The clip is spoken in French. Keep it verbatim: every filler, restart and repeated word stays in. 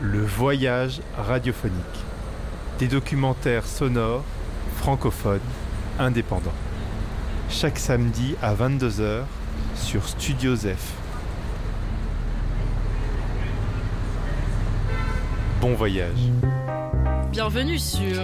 Le voyage radiophonique. Des documentaires sonores, francophones, indépendants. Chaque samedi à vingt-deux heures sur Studio Zef. Bon voyage. Bienvenue sur